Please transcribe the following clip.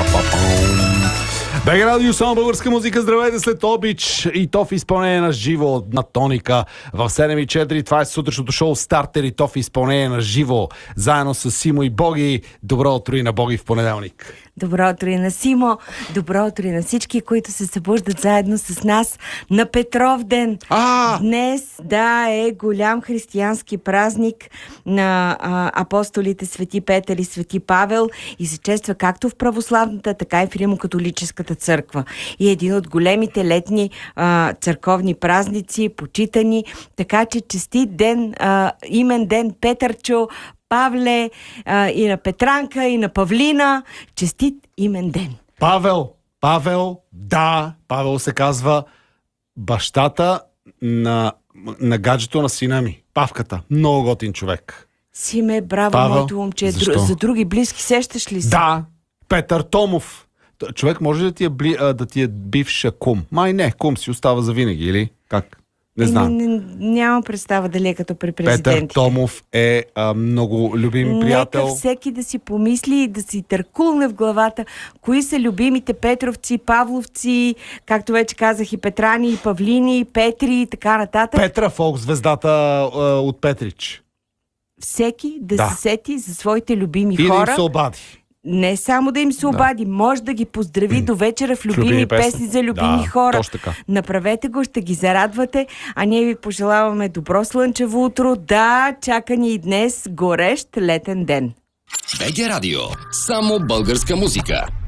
БГ Радио, само българска музика. Здравейте след обич и то в изпълнение на живо на Тоника. В 7:04 това е сутрешното шоу Стартер и то в изпълнение на живо. Заедно с Симо и Боги. Добро утро и на Боги в понеделник. Добро утро и на Симо. Добро утро и на всички, които се събуждат заедно с нас на Петров ден. Днес, е голям християнски празник на апостолите Свети Петър и Свети Павел и се чества както в православната, така и в Римокатолическата църква. И един от големите летни църковни празници, почитани, така че честит ден, имен ден Петърчо, Павле, и на Петранка, и на Павлина. Честит имен ден. Павел се казва бащата на гаджето на сина ми. Павката. Много готин човек. Симе, браво, Павел, моето момче. За други близки сещаш ли се? Да, Петър Томов. Човек може да ти е бивша кум? Май не, кум си остава за винаги, или как? Не знам. Нямам представа дали е като при президентите. Петър Томов е много любим приятел. Нека всеки да си помисли и да си търкулне в главата кои са любимите Петровци, Павловци, както вече казах, и Петрани, и Павлини, и Петри и така нататък. Петра Фолк, звездата от Петрич. Всеки да се сети за своите любими и хора. да им се обади. Не само да им се обади, може да ги поздрави до вечера в любими песни за любими хора. Направете го, ще ги зарадвате, а ние ви пожелаваме добро слънчево утро. Да, чака ни и днес горещ летен ден. БГ Радио. Само българска музика.